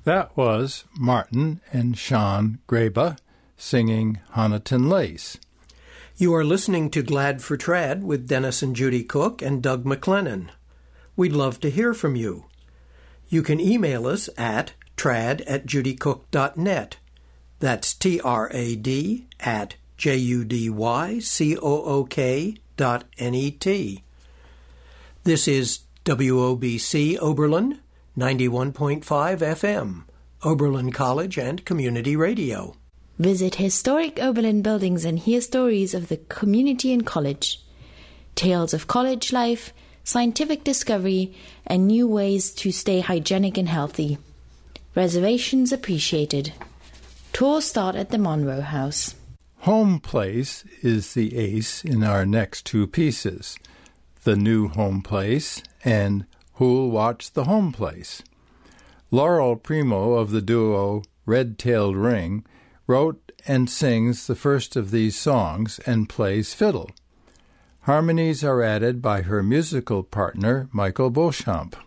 That was Martin and Sean Graba singing Honiton Lace. You are listening to Glad for Trad with Dennis and Judy Cook and Doug McLennan. We'd love to hear from you. You can email us at trad@judycook.net. That's trad@judycook.net. This is WOBC Oberlin, 91.5 FM, Oberlin College and Community Radio. Visit historic Oberlin buildings and hear stories of the community and college. Tales of college life, scientific discovery, and new ways to stay hygienic and healthy. Reservations appreciated. Tours start at the Monroe House. Home place is the ace in our next two pieces, The New Home Place and Who'll Watch the Home Place. Laurel Primo of the duo Red-Tailed Ring wrote and sings the first of these songs and plays fiddle. Harmonies are added by her musical partner, Michael Beauchamp.